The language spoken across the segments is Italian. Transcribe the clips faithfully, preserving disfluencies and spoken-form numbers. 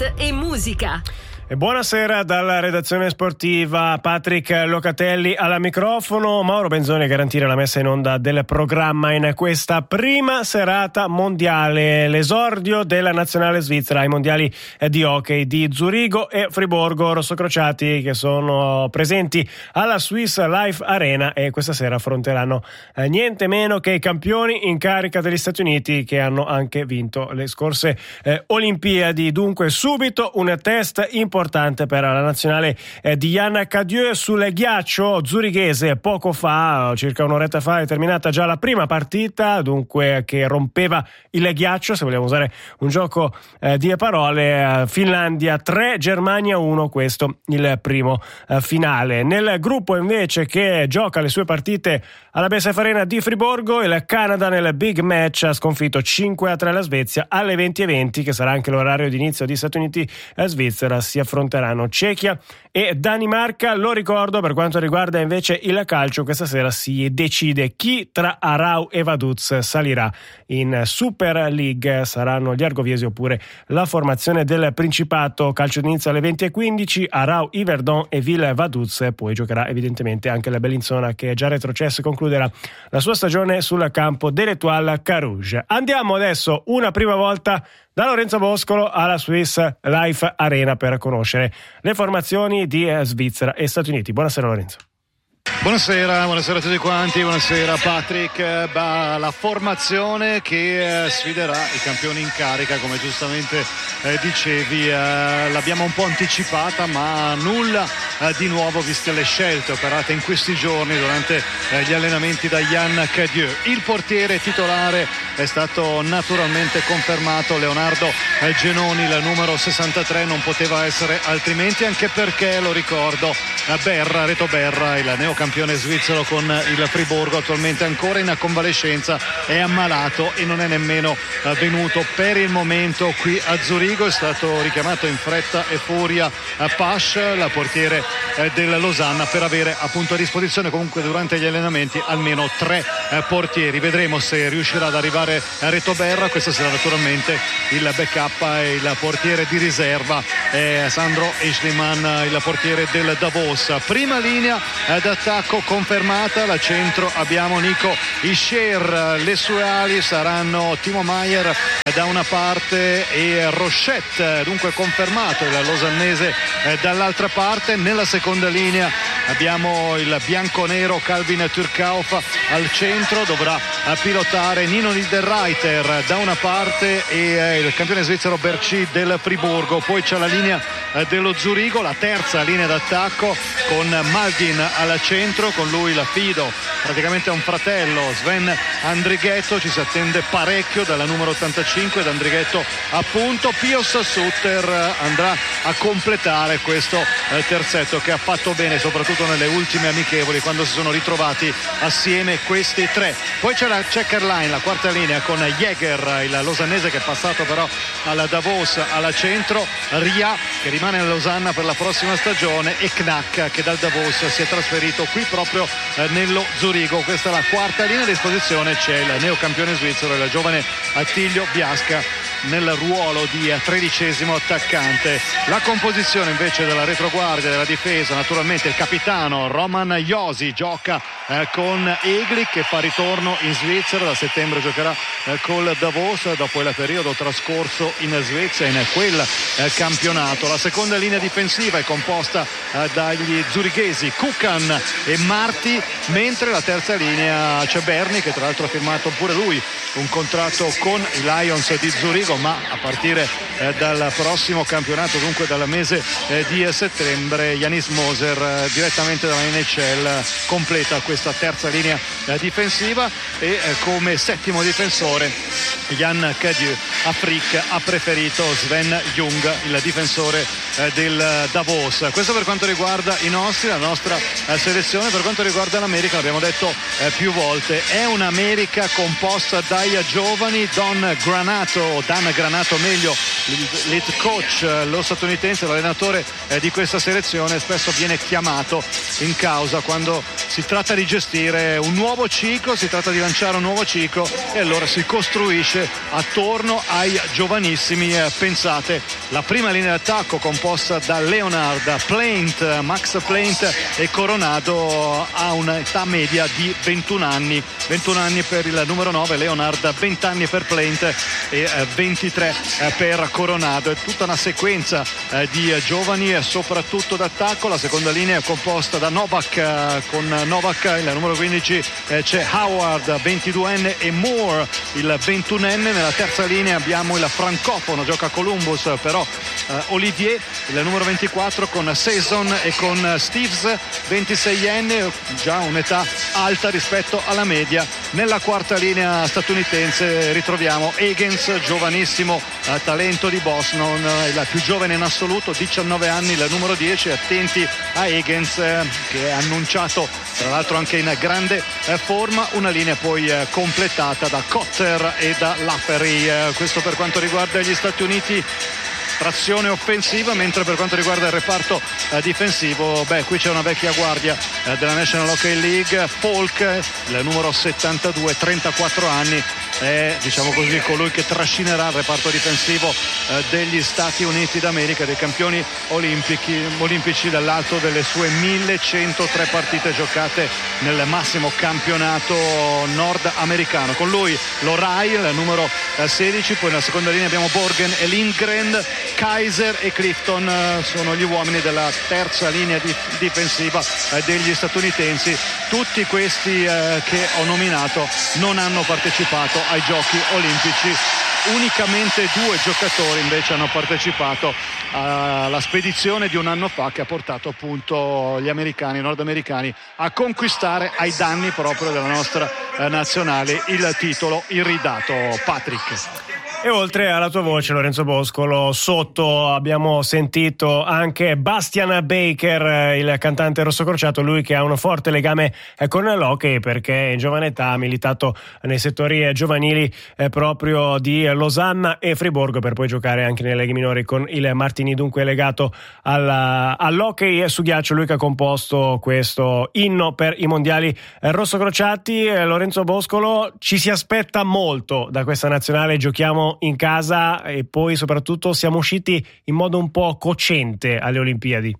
sport e musica. E buonasera dalla redazione sportiva, Patrick Locatelli alla microfono, Mauro Benzoni a garantire la messa in onda del programma in questa prima serata mondiale, l'esordio della nazionale svizzera ai mondiali di hockey di Zurigo e Friburgo, rossocrociati che sono presenti alla Swiss Life Arena e questa sera affronteranno eh, niente meno che i campioni in carica degli Stati Uniti, che hanno anche vinto le scorse eh, Olimpiadi. Dunque subito un test importante importante per la nazionale eh, di Yann Cadieux sul ghiaccio zurighese. Poco fa, circa un'oretta fa, è terminata già la prima partita, dunque che rompeva il ghiaccio, se vogliamo usare un gioco eh, di parole. eh, Finlandia tre, Germania uno, questo il primo eh, finale. Nel gruppo invece che gioca le sue partite alla B S F Arena di Friburgo, il Canada nel big match ha sconfitto cinque a tre la Svezia alle venti e venti, che sarà anche l'orario di inizio di Stati Uniti e Svizzera. Si affronteranno Cechia e Danimarca. Lo ricordo, per quanto riguarda invece il calcio, questa sera si decide chi tra Arau e Vaduz salirà in Super League. Saranno gli argoviesi oppure la formazione del Principato. Calcio d'inizio alle venti e quindici, Arau, Yverdon e Ville Vaduz. Poi giocherà evidentemente anche la Bellinzona, che è già retrocesso e concluderà la sua stagione sul campo dell'Étoile Carouge. Andiamo adesso una prima volta da Lorenzo Boscolo alla Swiss Life Arena per conoscere le formazioni di Svizzera e Stati Uniti. Buonasera Lorenzo. Buonasera, buonasera a tutti quanti, buonasera Patrick. Bah, la formazione che eh, sfiderà i campioni in carica, come giustamente eh, dicevi, eh, l'abbiamo un po' anticipata, ma nulla eh, di nuovo viste le scelte operate in questi giorni durante eh, gli allenamenti da Yann Cadieux. Il portiere titolare è stato naturalmente confermato, Leonardo eh, Genoni, il numero sessantatré, non poteva essere altrimenti, anche perché, lo ricordo, eh, Berra, Reto Berra, il neocampione svizzero con il Friburgo, attualmente ancora in convalescenza, è ammalato e non è nemmeno eh, venuto per il momento qui a Zurigo. È stato richiamato in fretta e furia a Pasch, la portiere eh, del Losanna, per avere appunto a disposizione comunque durante gli allenamenti almeno tre eh, portieri. Vedremo se riuscirà ad arrivare a Reto Berra. Questo sarà naturalmente il backup e il portiere di riserva è Sandro Eschliman, il portiere del Davos. Prima linea eh, d'attacco confermata, la centro abbiamo Nico Ischer, le sue ali saranno Timo Maier da una parte e Rochette, dunque confermato il losannese dall'altra parte. Nella seconda linea abbiamo il bianconero Calvin Turkauf al centro, dovrà pilotare Nino Niederreiter da una parte e il campione svizzero Berchi del Friburgo. Poi c'è la linea dello Zurigo, la terza linea d'attacco con Malgin al centro, con lui la fido, praticamente un fratello, Sven Andrighetto. Ci si attende parecchio dalla numero ottantacinque, da Andrighetto appunto. Pius Sutter andrà a completare questo eh, terzetto che ha fatto bene soprattutto nelle ultime amichevoli, quando si sono ritrovati assieme questi tre. Poi c'è la checker line, la quarta linea, con Jäger, il losannese che è passato però alla Davos alla centro, Ria che rimane a Losanna per la prossima stagione e Knack che dal Davos si è trasferito qui proprio eh, nello Zurigo. Questa è la quarta linea. A disposizione c'è il neocampione svizzero, il giovane Attilio Biasca, nel ruolo di tredicesimo attaccante. La composizione invece della retroguardia della difesa, naturalmente il capitano Roman Josi gioca eh, con Egli, che fa ritorno in Svizzera, da settembre giocherà eh, col Davos dopo il periodo trascorso in Svezia in quel eh, campionato. La seconda linea difensiva è composta eh, dagli zurighesi Kukan e Marti, mentre la terza linea c'è Berni, che tra l'altro ha firmato pure lui un contratto con i Lions di Zurigo, ma a partire eh, dal prossimo campionato, dunque dal mese eh, di settembre, Yanis Moser eh, direttamente dalla N H L completa questa terza linea eh, difensiva e eh, come settimo difensore Yann Cadieux. A Frick ha preferito Sven Jung, il difensore eh, del Davos. Questo per quanto riguarda i nostri, la nostra eh, selezione. Per quanto riguarda l'America, l'abbiamo detto eh, più volte, è un'America composta dai giovani. Don Granato, Dan Gian Granato, meglio l'head coach, lo statunitense, l'allenatore di questa selezione, spesso viene chiamato in causa quando si tratta di gestire un nuovo ciclo, si tratta di lanciare un nuovo ciclo, e allora si costruisce attorno ai giovanissimi. Pensate, la prima linea d'attacco composta da Leonard, Plaint, Max Plaint e Coronado ha un'età media di ventuno anni, ventuno anni per il numero nove Leonard, venti anni per Plaint e ventitré per Coronado. È tutta una sequenza di giovani, soprattutto d'attacco. La seconda linea è composta da Novak, con Novak il numero quindici c'è Howard, ventiduenne, e Moore, il ventunenne. Nella terza linea abbiamo il francofono, gioca a Columbus però Olivier, il numero ventiquattro, con Saison e con Steves, ventiseienne, già un'età alta rispetto alla media. Nella quarta linea statunitense ritroviamo Higgins, giovanissimo eh, talento di Boston, il più giovane in assoluto, diciannove anni, il numero dieci. Attenti a Higgins, eh, che è annunciato tra l'altro anche in grande eh, forma. Una linea poi eh, completata da Cotter e da Lafferty. Eh, questo per quanto riguarda gli Stati Uniti, trazione offensiva, mentre per quanto riguarda il reparto eh, difensivo, beh, qui c'è una vecchia guardia eh, della National Hockey League, Falk, il numero settantadue, trentaquattro anni, è, diciamo così, colui che trascinerà il reparto difensivo eh, degli Stati Uniti d'America, dei campioni olimpici, olimpici dall'alto delle sue millecentotré partite giocate nel massimo campionato nordamericano. Con lui Lorai, il numero eh, sedici, poi nella seconda linea abbiamo Borgen e Lindgren. Kaiser e Clifton sono gli uomini della terza linea di, difensiva eh, degli statunitensi. Tutti questi eh, che ho nominato non hanno partecipato ai giochi olimpici. Unicamente due giocatori invece hanno partecipato alla spedizione di un anno fa, che ha portato appunto gli americani, i nordamericani, a conquistare ai danni proprio della nostra eh, nazionale il titolo iridato. Patrick. E oltre alla tua voce, Lorenzo Boscolo, sotto abbiamo sentito anche Bastian Baker, il cantante rossocrociato, lui che ha un forte legame con l'hockey perché in giovane età ha militato nei settori giovanili eh, proprio di Losanna e Friburgo, per poi giocare anche nelle leghe minori con il Martini, dunque legato alla, all'hockey su ghiaccio. Lui che ha composto questo inno per i mondiali rossocrociati. eh, Lorenzo Boscolo, ci si aspetta molto da questa nazionale, giochiamo in casa e poi soprattutto siamo usciti in modo un po' cocente alle Olimpiadi.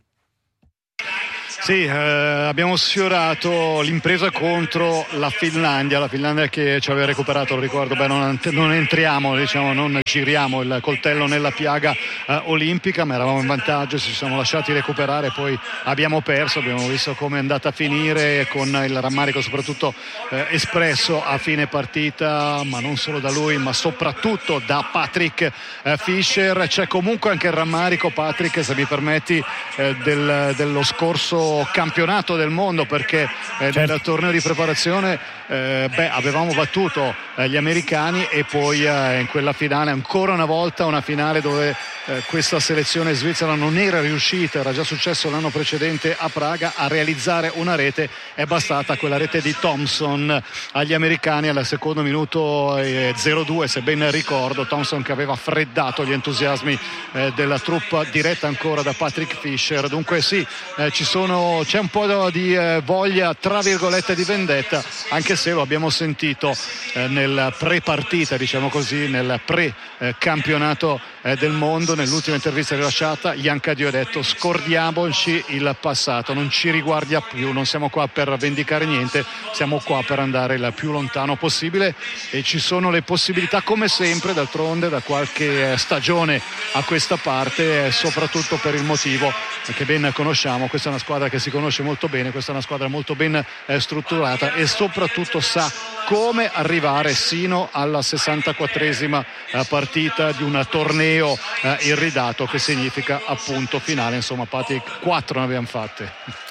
Sì, eh, abbiamo sfiorato l'impresa contro la Finlandia, la Finlandia che ci aveva recuperato, lo ricordo, beh, non, non entriamo, diciamo, non giriamo il coltello nella piaga eh, olimpica, ma eravamo in vantaggio, ci siamo lasciati recuperare, poi abbiamo perso, abbiamo visto come è andata a finire, con il rammarico soprattutto eh, espresso a fine partita, ma non solo da lui, ma soprattutto da Patrick eh, Fischer. C'è comunque anche il rammarico, Patrick, se mi permetti, eh, del, dello scorso campionato del mondo, perché eh, certo. nel torneo di preparazione eh, beh, avevamo battuto eh, gli americani e poi eh, in quella finale, ancora una volta una finale dove eh, questa selezione svizzera non era riuscita, era già successo l'anno precedente a Praga, a realizzare una rete. È bastata quella rete di Thompson agli americani al secondo minuto eh, zero due, se ben ricordo. Thompson che aveva freddato gli entusiasmi eh, della truppa diretta ancora da Patrick Fischer. Dunque sì, eh, ci sono c'è un po' di eh, voglia tra virgolette di vendetta, anche se lo abbiamo sentito eh, nel pre-partita, diciamo così, nel pre-campionato eh, del mondo. Nell'ultima intervista rilasciata Jan Cadieux ha detto: scordiamoci il passato, non ci riguarda più, non siamo qua per vendicare niente, siamo qua per andare il più lontano possibile, e ci sono le possibilità come sempre, d'altronde da qualche stagione a questa parte, eh, soprattutto per il motivo che ben conosciamo. Questa è una squadra che si conosce molto bene, questa è una squadra molto ben eh, strutturata e soprattutto sa come arrivare sino alla sessantaquattresima eh, partita di un torneo eh, irridato, che significa appunto finale. Insomma, Patrick, quattro ne abbiamo fatte.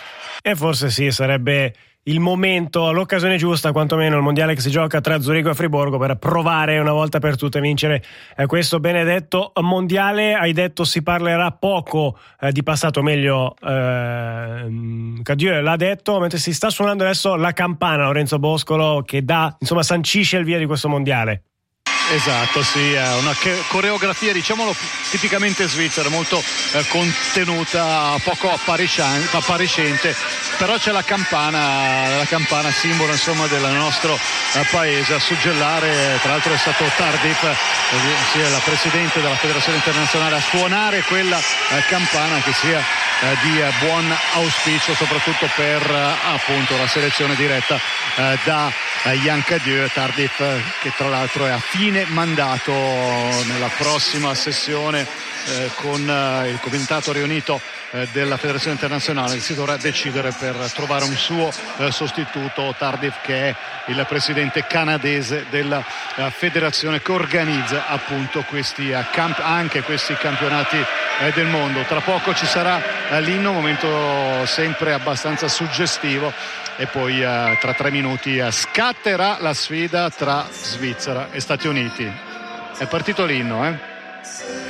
E forse sì, sarebbe il momento, l'occasione giusta, quantomeno il mondiale che si gioca tra Zurigo e Friburgo, per provare una volta per tutte a vincere eh, questo benedetto mondiale. Hai detto si parlerà poco eh, di passato, meglio eh, Cadieux l'ha detto, mentre si sta suonando adesso la campana, Lorenzo Boscolo, che dà, insomma, sancisce il via di questo mondiale. Esatto, sì, è una coreografia, diciamolo, tipicamente svizzera, molto eh, contenuta, poco appariscente, però c'è la campana, la campana simbolo insomma del nostro eh, paese a suggellare. Tra l'altro è stato Tardif, eh, sia la presidente della Federazione Internazionale, a suonare quella eh, campana, che sia eh, di eh, buon auspicio soprattutto per eh, appunto la selezione diretta eh, da eh, Jan Cadieux. Tardif eh, che tra l'altro è a fine mandato nella prossima sessione eh, con eh, il comitato riunito eh, della Federazione Internazionale, che si dovrà decidere per trovare un suo eh, sostituto. Tardif, che è il presidente canadese della eh, federazione che organizza appunto questi eh, camp- anche questi campionati eh, del mondo. Tra poco ci sarà eh, l'inno, momento sempre abbastanza suggestivo, e poi eh, tra tre minuti eh, scatterà la sfida tra Svizzera e Stati Uniti. È partito l'inno, eh?